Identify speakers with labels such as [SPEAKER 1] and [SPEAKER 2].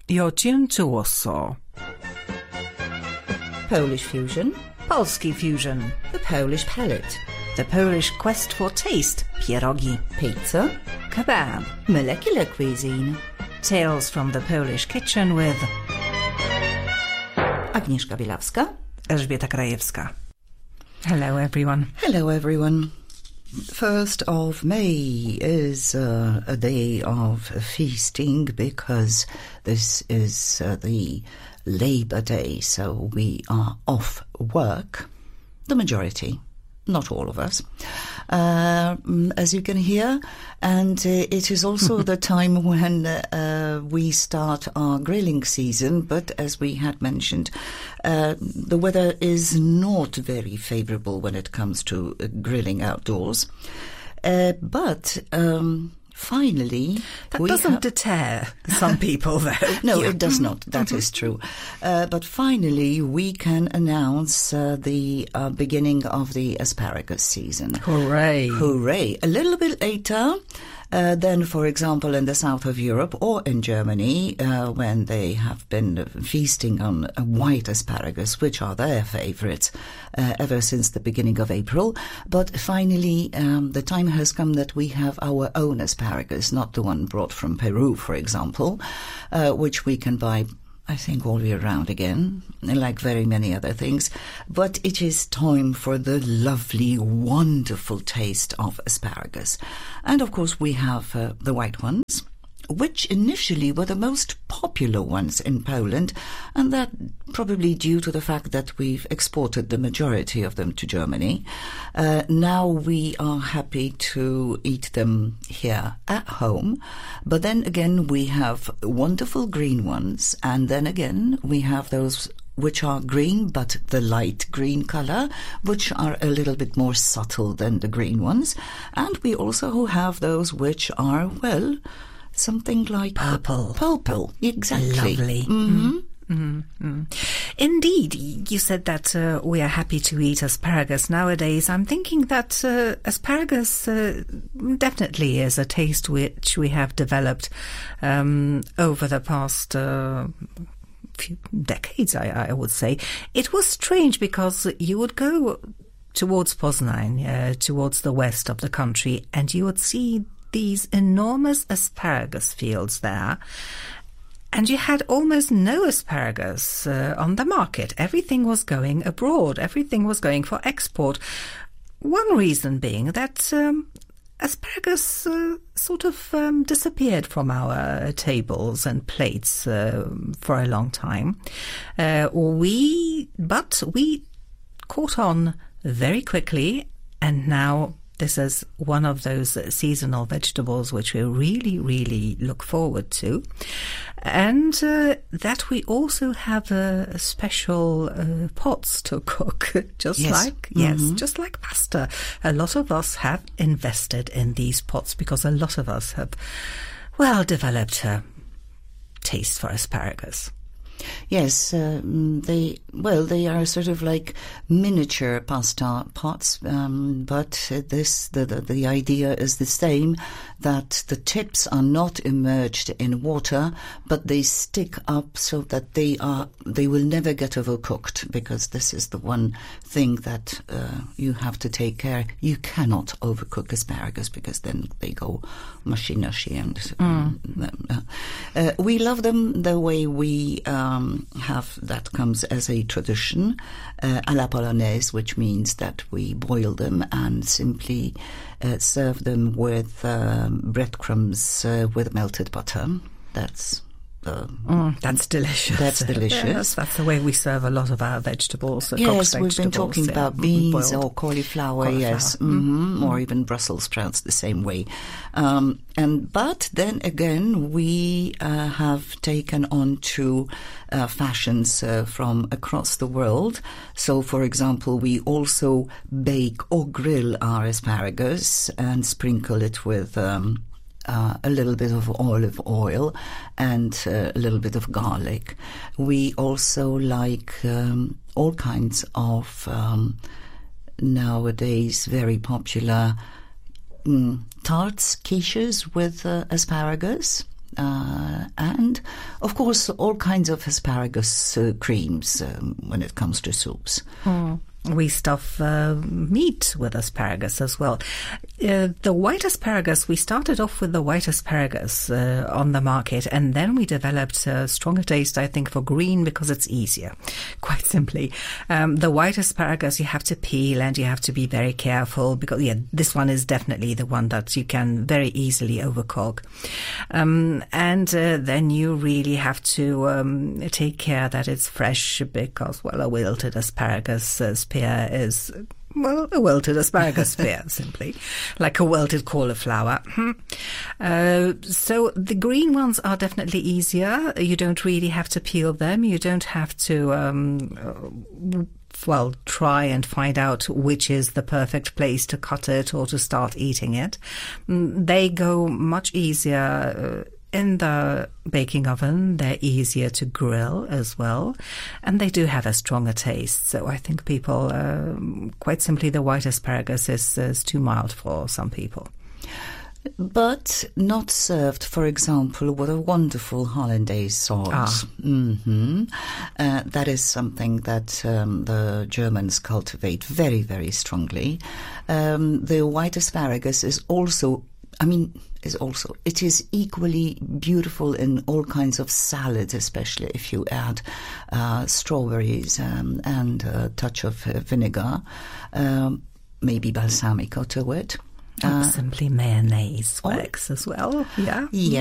[SPEAKER 1] You're tuned to Warsaw.
[SPEAKER 2] Polish fusion,
[SPEAKER 1] Polski fusion.
[SPEAKER 2] the Polish palate,
[SPEAKER 1] The Polish quest for taste. Pierogi.
[SPEAKER 2] pizza,
[SPEAKER 1] Kebab.
[SPEAKER 2] molecular cuisine.
[SPEAKER 1] Tales from the Polish kitchen with
[SPEAKER 2] Agnieszka Bielawska.
[SPEAKER 1] Elżbieta Krajewska. Hello, everyone.
[SPEAKER 2] Hello, everyone. 1st of May is a day of feasting because this is the Labor Day, so we are off work, the majority, not all of us, as you can hear, and it is also the time when we start our grilling season, but as we had mentioned, the weather is not very favourable when it comes to grilling outdoors. But finally...
[SPEAKER 1] That doesn't deter some people, though.
[SPEAKER 2] No, it does not. That is true. But finally, we can announce the beginning of the asparagus season.
[SPEAKER 1] Hooray.
[SPEAKER 2] Hooray. A little bit later than, for example, in the south of Europe or in Germany, when they have been feasting on white asparagus, which are their favourites ever since the beginning of April. But finally, the time has come that we have our own asparagus, not the one brought from Peru, for example, which we can buy, I think, all year round again, like very many other things. But it is time for the lovely, wonderful taste of asparagus. And of course, we have the white ones, which initially were the most popular ones in Poland, and that probably due to the fact that we've exported the majority of them to Germany. Now we are happy to eat them here at home, but then again we have wonderful green ones, and then again we have those which are green but the light green colour, which are a little bit more subtle than the green ones, and we also have those which are, well, something like
[SPEAKER 1] Purple.
[SPEAKER 2] Purple, exactly.
[SPEAKER 1] Lovely. Indeed, you said that we are happy to eat asparagus nowadays. I'm thinking that asparagus definitely is a taste which we have developed over the past few decades, I would say. It was strange because you would go towards Poznań, towards the west of the country, and you would see these enormous asparagus fields there, and you had almost no asparagus on the market. Everything was going abroad. Everything was going for export. One reason being that asparagus sort of disappeared from our tables and plates for a long time. But we caught on very quickly, and now this is one of those seasonal vegetables which we really, really look forward to. And that we also have special pots to cook, just like pasta. A lot of us have invested in these pots because a lot of us have, well, developed a taste for asparagus.
[SPEAKER 2] Yes, they are sort of like miniature pasta pots, but the idea is the same, that the tips are not immersed in water, but they stick up so that they will never get overcooked, because this is the one thing that you have to take care. You cannot overcook asparagus because then they go mushy, and we love them the way we have, that comes as a tradition, à la polonaise, which means that we boil them and simply serve them with breadcrumbs with melted butter. That's
[SPEAKER 1] delicious.
[SPEAKER 2] That's delicious.
[SPEAKER 1] Yes, that's the way we serve a lot of our vegetables.
[SPEAKER 2] Yes, we've been talking about beans or cauliflower, yes, or even Brussels sprouts the same way. But then again, we have taken on to fashions from across the world. So, for example, we also bake or grill our asparagus and sprinkle it with a little bit of olive oil and a little bit of garlic. We also like all kinds of nowadays very popular tarts, quiches with asparagus. And, of course, all kinds of asparagus creams when it comes to soups.
[SPEAKER 1] We stuff meat with asparagus as well. The white asparagus, we started off with the white asparagus on the market, and then we developed a stronger taste, I think, for green because it's easier, quite simply. The white asparagus you have to peel and you have to be very careful because, this one is definitely the one that you can very easily overcook. And then you really have to take care that it's fresh because, well, a wilted asparagus spear is, well, a wilted asparagus spear, simply, like a wilted cauliflower. So the green ones are definitely easier. You don't really have to peel them. You don't have to try and find out which is the perfect place to cut it or to start eating it. They go much easier in the baking oven. They're easier to grill as well, and they do have a stronger taste. So I think people, quite simply, the white asparagus is too mild for some people.
[SPEAKER 2] But not served, for example, with a wonderful hollandaise sauce. That is something that the Germans cultivate very, very strongly. The white asparagus is also, it is equally beautiful in all kinds of salads, especially if you add strawberries and a touch of vinegar, maybe balsamico to it.
[SPEAKER 1] Simply mayonnaise works as well, yeah.
[SPEAKER 2] Yes.